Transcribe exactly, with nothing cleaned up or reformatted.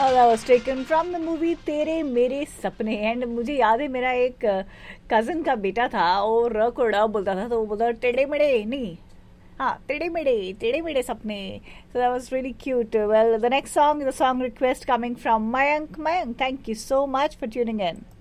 that was taken from the movie तेरे मेरे सपने. एंड मुझे याद है मेरा एक कज़न का बेटा था, वो र को ड़ बोलता था, तो वो बोलता टेढ़े मेढ़े नहीं, हाँ टेढ़े मेढ़े टेढ़े मेढ़े सपने. So that was really cute. Well, the next song is a song request coming from Mayank. Mayank, thank you so much for tuning in.